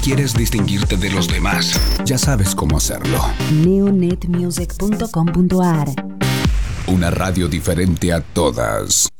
quieres distinguirte de los demás, ya sabes cómo hacerlo. Neonetmusic.com.ar. Una radio diferente a todas.